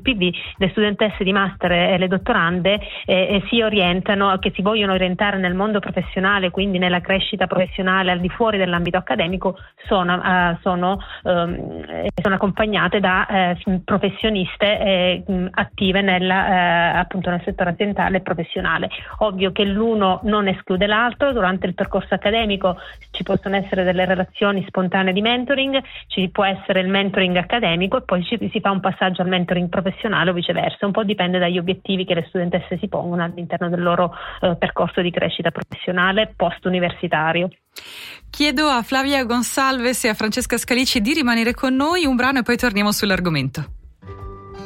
PV, le studentesse di master e le dottorande si orientano, che si vogliono orientare nel mondo professionale, quindi nella crescita professionale al di fuori dell'ambito accademico, sono accompagnate da professioniste attive appunto nel settore aziendale e professionale. Ovvio che l'uno non esclude l'altro. Durante il percorso accademico ci possono essere delle relazioni spontanee di mentoring, ci può essere il mentoring accademico e poi si fa un passaggio al mentoring professionale o viceversa. Un po' dipende dagli obiettivi che le studentesse si pongono all'interno del loro percorso di crescita professionale post-universitario. Chiedo a Flavia Gonsalves e a Francesca Scalici di rimanere con noi, un brano e poi torniamo sull'argomento.